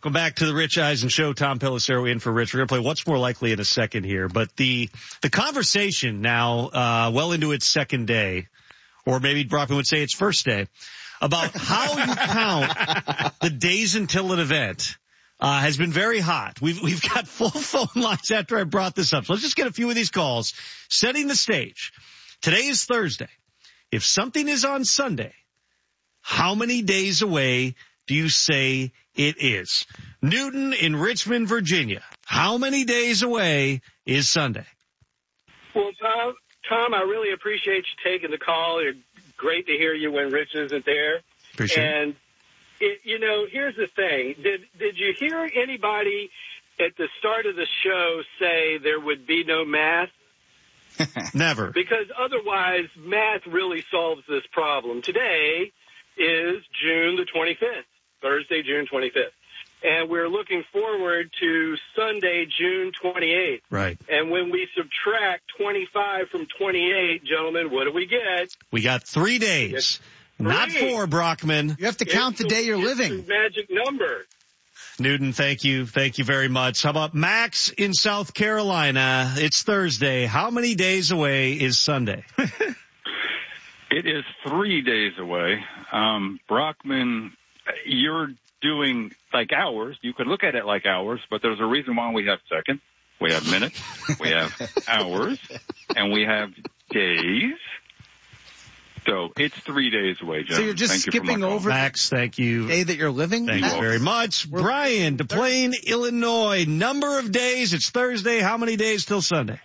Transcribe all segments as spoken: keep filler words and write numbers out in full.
Welcome back to the Rich Eisen Show. Tom Pelissero in for Rich. We're going to play What's More Likely in a second here. But the the conversation now, uh, well into its second day, or maybe Brockman would say its first day, about how you count the days until an event uh, has been very hot. We've we've got full phone lines after I brought this up. So let's just get a few of these calls, setting the stage. Today is Thursday. If something is on Sunday, how many days away do you say it is? Newton in Richmond, Virginia. How many days away is Sunday? Well, Tom, Tom, I really appreciate you taking the call. It's great to hear you when Rich isn't there. Appreciate and, it. And, you know, here's the thing. Did, did you hear anybody at the start of the show say there would be no math? Never. Because otherwise, math really solves this problem. Today is June the twenty-fifth. Thursday, June twenty-fifth. And we're looking forward to Sunday, June twenty-eighth. Right. And when we subtract twenty-five from twenty-eight, gentlemen, what do we get? We got three days. Three. Not four, Brockman. You have to count it's the day you're it's living. The magic number. Newton, thank you. Thank you very much. How about Max in South Carolina? It's Thursday. How many days away is Sunday? It is three days away. Um, Brockman, you're doing like hours. You could look at it like hours, but there's a reason why we have seconds, we have minutes, we have hours, and we have days. So it's three days away, gentlemen. So you're just thank skipping you over Max, thank you. the day that you're living? Thank Max? you very much. We're, Brian, Des Plaines, Illinois. Number of days. It's Thursday. How many days till Sunday?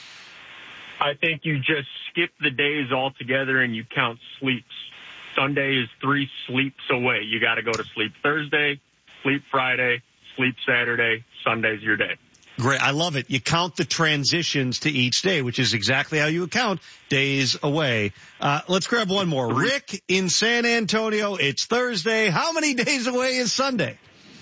I think you just skip the days altogether and you count sleeps. Sunday is three sleeps away. You got to go to sleep Thursday, sleep Friday, sleep Saturday. Sunday's your day. Great. I love it. You count the transitions to each day, which is exactly how you count days away. Uh, let's grab one more. Rick in San Antonio. It's Thursday. How many days away is Sunday?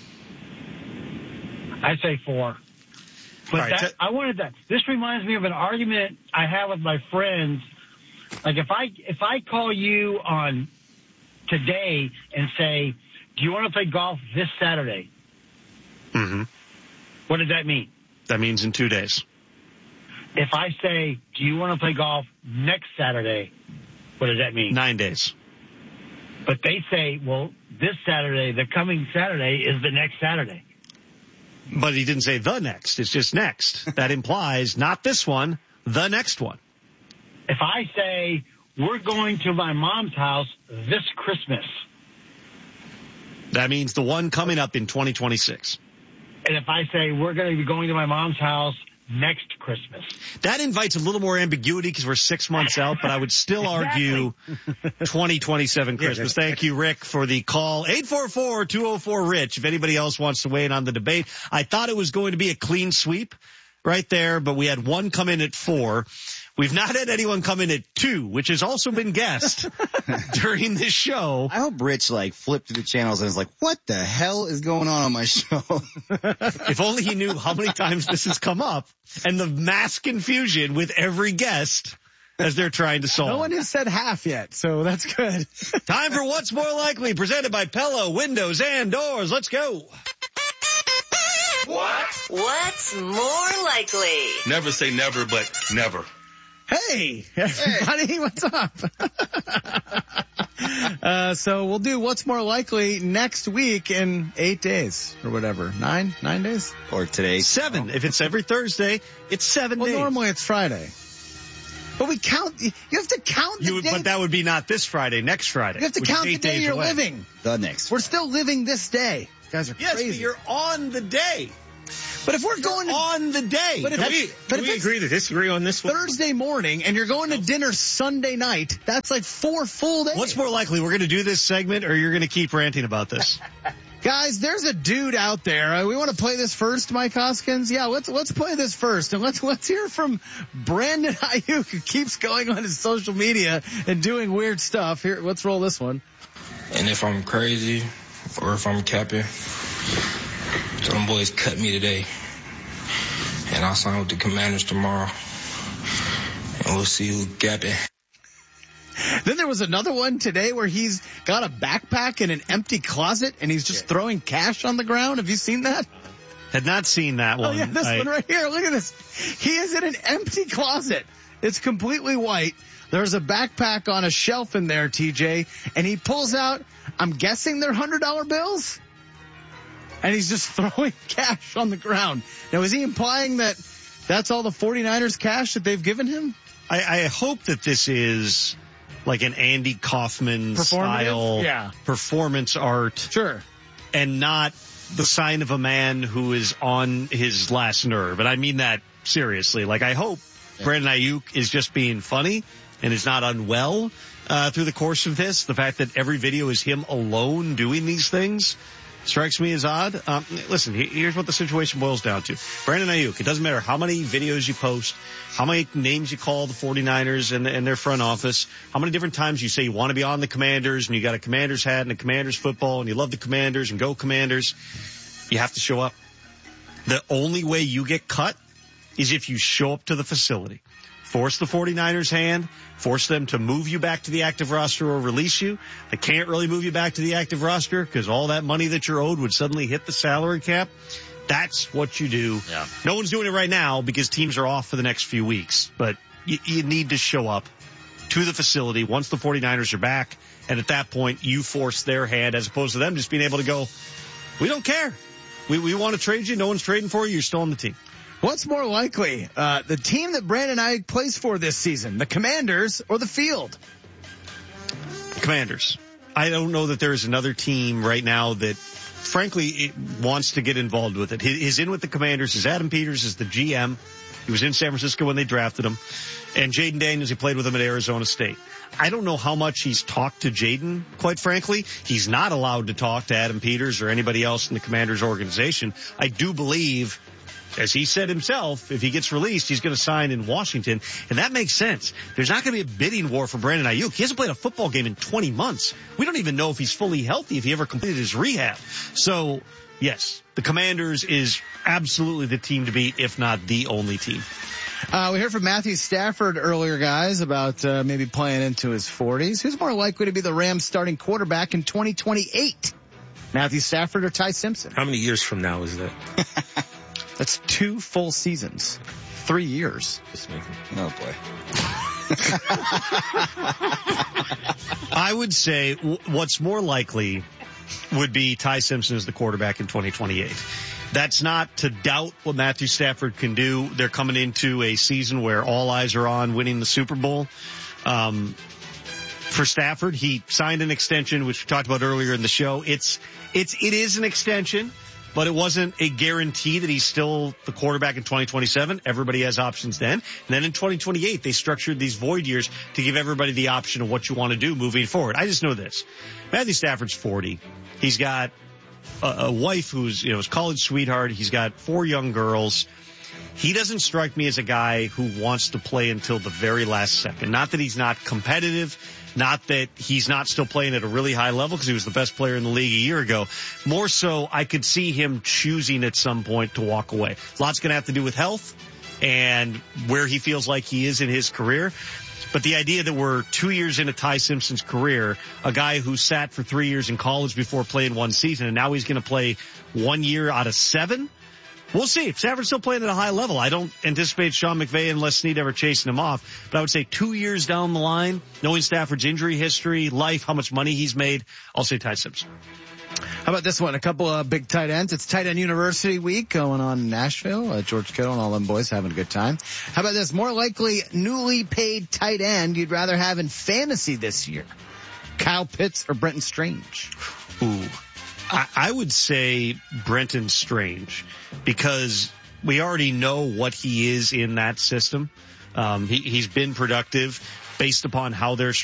I say four. But All right, that, t- I wanted that. This reminds me of an argument I have with my friends. Like if I if I call you on today and say, "Do you want to play golf this Saturday?" Mm-hmm. What does that mean? That means in two days. If I say, "Do you want to play golf next Saturday?" What does that mean? Nine days. But they say, "Well, this Saturday, the coming Saturday, is the next Saturday." But he didn't say the next. It's just next. That implies not this one, the next one. If I say, "We're going to my mom's house this Christmas," that means the one coming up in twenty twenty-six. and if I say, "We're going to be going to my mom's house next Christmas," that invites a little more ambiguity because we're six months out, but I would still argue twenty twenty-seven Christmas. Yeah, Thank you, Rick, for the call. eight four four, two oh four, RICH. If anybody else wants to weigh in on the debate. I thought it was going to be a clean sweep right there, but we had one come in at four. We've not had anyone come in at two, which has also been guessed during this show. I hope Rich, like, flipped through the channels and was like, what the hell is going on on my show? If only he knew how many times this has come up and the mass confusion with every guest as they're trying to solve. No one has said half yet, so that's good. Time for What's More Likely, presented by Pella Windows and Doors. Let's go. What? What's more likely? Never say never, but never. Hey, everybody, hey. What's up? uh, so we'll do What's More Likely next week in eight days or whatever. Nine? Nine days? Or today. Seven. If it's every Thursday, it's seven well, days. Well, normally it's Friday. But we count, you have to count the you would, day. But that would be not this Friday, next Friday. You have to count the day you're away. living. The next. We're still living this day. You guys are yes, crazy. Yes, but you're on the day. But if we're you're going to, on the day. But if Can we, but can if we agree to disagree on this one? Thursday morning and you're going to dinner Sunday night, that's like four full days. What's more likely? We're going to do this segment or you're going to keep ranting about this? Guys, there's a dude out there. Uh, we want to play this first, Mike Hoskins. Yeah, let's let's play this first, and let's let's hear from Brandon Ayuk, who keeps going on his social media and doing weird stuff. Here, let's roll this one. And if I'm crazy or if I'm capping, some boys cut me today, and I'll sign with the Commanders tomorrow, and we'll see who's gapping. Then there was another one today where he's got a backpack in an empty closet and he's just yeah. throwing cash on the ground. Have you seen that? Had not seen that one. Oh, yeah, this I... one right here. Look at this. He is in an empty closet. It's completely white. There's a backpack on a shelf in there, T J, and he pulls out, I'm guessing they're one hundred dollar bills, and he's just throwing cash on the ground. Now, is he implying that that's all the 49ers cash that they've given him? I, I hope that this is like an Andy Kaufman style yeah. performance art. Sure. And not the sign of a man who is on his last nerve. And I mean that seriously. Like, I hope yeah. Brandon Ayuk is just being funny and is not unwell uh, through the course of this. The fact that every video is him alone doing these things strikes me as odd. Um, listen, here's what the situation boils down to. Brandon Ayuk, it doesn't matter how many videos you post, how many names you call the 49ers and, and their front office, how many different times you say you want to be on the Commanders and you got a Commanders hat and a Commanders football and you love the Commanders and go Commanders. You have to show up. The only way you get cut is if you show up to the facility. Force the 49ers' hand, force them to move you back to the active roster or release you. They can't really move you back to the active roster because all that money that you're owed would suddenly hit the salary cap. That's what you do. Yeah. No one's doing it right now because teams are off for the next few weeks, but you, you need to show up to the facility once the 49ers are back, and at that point you force their hand as opposed to them just being able to go, we don't care. We, we want to trade you. No one's trading for you. You're still on the team. What's more likely, uh, the team that Brandon Ayuk plays for this season, the Commanders or the field? Commanders. I don't know that there is another team right now that, frankly, it wants to get involved with it. He's in with the Commanders. His Adam Peters is the G M. He was in San Francisco when they drafted him. And Jaden Daniels, he played with him at Arizona State. I don't know how much he's talked to Jaden, quite frankly. He's not allowed to talk to Adam Peters or anybody else in the Commanders organization. I do believe, as he said himself, if he gets released, he's going to sign in Washington. And that makes sense. There's not going to be a bidding war for Brandon Ayuk. He hasn't played a football game in twenty months. We don't even know if he's fully healthy, if he ever completed his rehab. So, yes, the Commanders is absolutely the team to beat, if not the only team. Uh, we heard from Matthew Stafford earlier, guys, about uh, maybe playing into his forties. Who's more likely to be the Rams starting quarterback in twenty twenty-eight? Matthew Stafford or Ty Simpson? How many years from now is that? That's two full seasons. Three years. Oh, boy. I would say w- what's more likely would be Ty Simpson as the quarterback in twenty twenty-eight. That's not to doubt what Matthew Stafford can do. They're coming into a season where all eyes are on winning the Super Bowl. Um, for Stafford, he signed an extension, which we talked about earlier in the show. It's, it's, it is an extension, but it wasn't a guarantee that he's still the quarterback in twenty twenty-seven. Everybody has options then. And then in twenty twenty-eight, they structured these void years to give everybody the option of what you want to do moving forward. I just know this. Matthew Stafford's forty. He's got a, a wife who's, you know, his college sweetheart. He's got four young girls. He doesn't strike me as a guy who wants to play until the very last second. Not that he's not competitive. Not that he's not still playing at a really high level because he was the best player in the league a year ago. More so, I could see him choosing at some point to walk away. Lots going to have to do with health and where he feels like he is in his career. But the idea that we're two years into Ty Simpson's career, a guy who sat for three years in college before playing one season, and now he's going to play one year out of seven, we'll see. If Stafford's still playing at a high level, I don't anticipate Sean McVay and Les Snead ever chasing him off. But I would say two years down the line, knowing Stafford's injury history, life, how much money he's made, I'll say Ty Simpson. How about this one? A couple of big tight ends. It's Tight End University Week going on in Nashville. Uh, George Kittle and all them boys having a good time. How about this? More likely newly paid tight end you'd rather have in fantasy this year? Kyle Pitts or Brenton Strange? Ooh. I, I would say Brenton Strange because we already know what he is in that system. Um, he, he's been productive based upon how they're structured.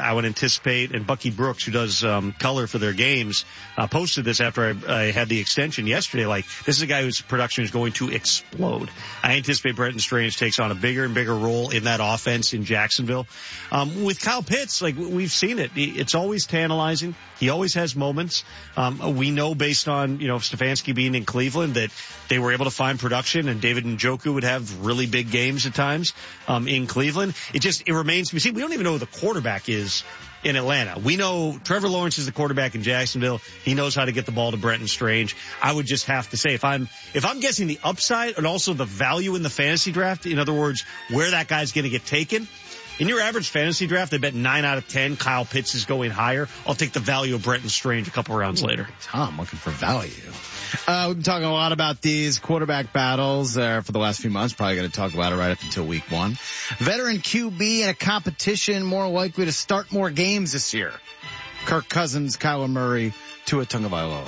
I would anticipate, and Bucky Brooks, who does um, color for their games, uh, posted this after I, I had the extension yesterday. Like, this is a guy whose production is going to explode. I anticipate Brenton Strange takes on a bigger and bigger role in that offense in Jacksonville. Um, with Kyle Pitts, like, we've seen it. It's always tantalizing. He always has moments. Um, we know based on, you know, Stefanski being in Cleveland that they were able to find production, and David Njoku would have really big games at times um, in Cleveland. It just, it remains to be seen. We don't even know who the quarterback is in Atlanta. We know Trevor Lawrence is the quarterback in Jacksonville. He knows how to get the ball to Brenton Strange. I would just have to say, if I'm, if I'm guessing the upside and also the value in the fantasy draft, in other words, where that guy's going to get taken, in your average fantasy draft, I bet nine out of ten Kyle Pitts is going higher. I'll take the value of Brenton Strange a couple rounds later. Tom looking for value. Uh, we've been talking a lot about these quarterback battles uh, for the last few months. Probably going to talk about it right up until week one. Veteran Q B in a competition more likely to start more games this year. Kirk Cousins, Kyler Murray, Tua Tagovailoa.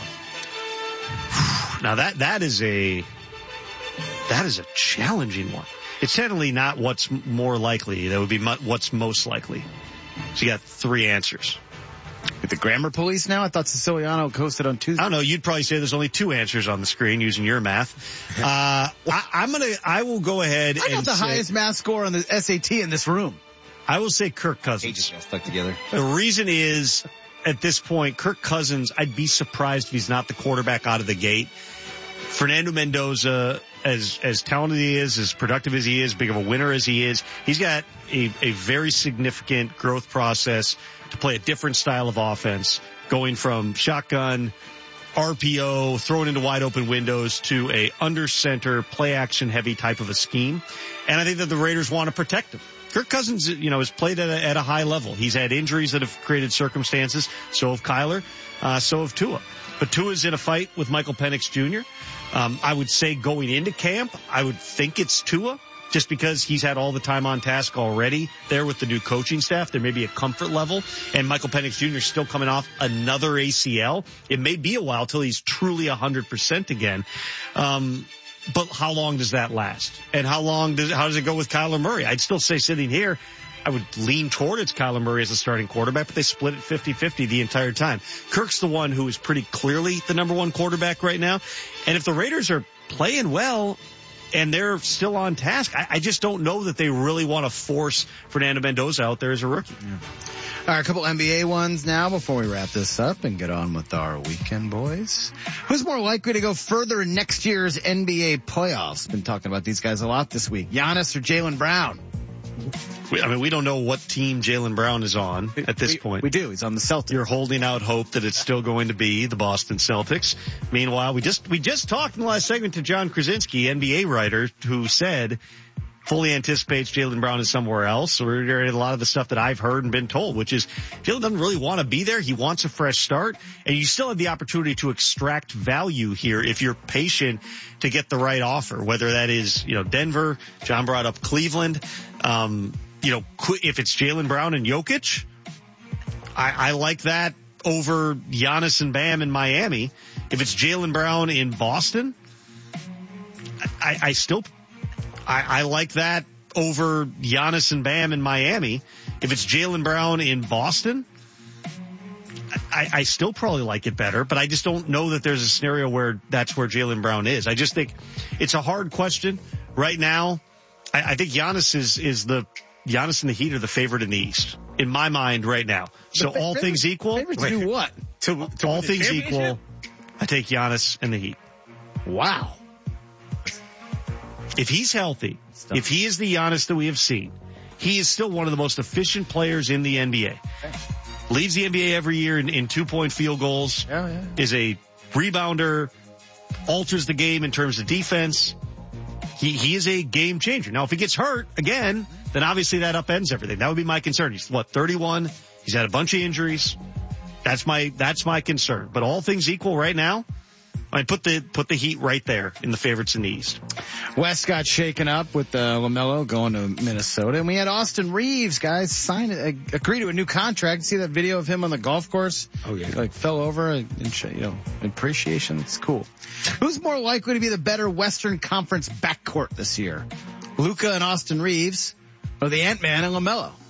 Now that, that is a, that is a challenging one. It's certainly not what's more likely. That would be what's most likely. So you got three answers. With the grammar police now? I thought Siciliano posted on Tuesday. I don't know. You'd probably say there's only two answers on the screen using your math. Uh, I, I'm gonna, I will go ahead I and got the say, highest math score on the S A T in this room. I will say Kirk Cousins. They just got stuck together. The reason is, at this point, Kirk Cousins, I'd be surprised if he's not the quarterback out of the gate. Fernando Mendoza, as as talented as he is, as productive as he is, big of a winner as he is, he's got a, a very significant growth process to play a different style of offense, going from shotgun, R P O, throwing into wide open windows to a under center, play action heavy type of a scheme. And I think that the Raiders want to protect him. Kirk Cousins, you know, has played at a, at a high level. He's had injuries that have created circumstances. So have Kyler. Uh, so have Tua. But Tua's in a fight with Michael Penix Junior Um, I would say going into camp, I would think it's Tua, just because he's had all the time on task already there with the new coaching staff. There may be a comfort level, and Michael Penix Junior is still coming off another A C L. It may be a while till he's truly one hundred percent again. Um, but how long does that last? And how long does, how does it go with Kyler Murray? I'd still say sitting here, I would lean toward it's Kyler Murray as a starting quarterback, but they split it fifty-fifty the entire time. Kirk's the one who is pretty clearly the number one quarterback right now. And if the Raiders are playing well and they're still on task, I, I just don't know that they really want to force Fernando Mendoza out there as a rookie. Yeah. All right, a couple N B A ones now before we wrap this up and get on with our weekend, boys. Who's more likely to go further in next year's N B A playoffs? Been talking about these guys a lot this week. Giannis or Jaylen Brown? We, I mean, we don't know what team Jaylen Brown is on at this we, point. We do. He's on the Celtics. You're holding out hope that it's still going to be the Boston Celtics. Meanwhile, we just we just talked in the last segment to John Krasinski, N B A writer, who said fully anticipates Jaylen Brown is somewhere else. Or a lot of the stuff that I've heard and been told, which is Jaylen doesn't really want to be there. He wants a fresh start, and you still have the opportunity to extract value here if you're patient to get the right offer, whether that is, you know, Denver. John brought up Cleveland. Um, you know, if it's Jaylen Brown and Jokic, I, I like that over Giannis and Bam in Miami. If it's Jaylen Brown in Boston, I, I still, I, I like that over Giannis and Bam in Miami. If it's Jaylen Brown in Boston, I, I still probably like it better, but I just don't know that there's a scenario where that's where Jaylen Brown is. I just think it's a hard question right now. I, I think Giannis is, is the, Giannis and the Heat are the favorite in the East, in my mind right now. So all favorite, things equal. Favorite to do what? To, to all things equal, I take Giannis and the Heat. Wow. If he's healthy, if he is the Giannis that we have seen, he is still one of the most efficient players in the N B A. Okay. Leads the N B A every year in, in two-point field goals, yeah, yeah. is a rebounder, alters the game in terms of defense. He, he is a game changer. Now, if he gets hurt again, then obviously that upends everything. That would be my concern. He's what, thirty-one? He's had a bunch of injuries. That's my, that's my concern. But all things equal right now, I mean, put the, put the Heat right there in the favorites in the East. West got shaken up with uh, LaMelo going to Minnesota, and we had Austin Reeves, guys, sign uh, agree to a new contract. See that video of him on the golf course? Oh yeah, he, like fell over and, you know, appreciation. It's cool. Who's more likely to be the better Western Conference backcourt this year? Luka and Austin Reeves, or the Ant-Man and LaMelo?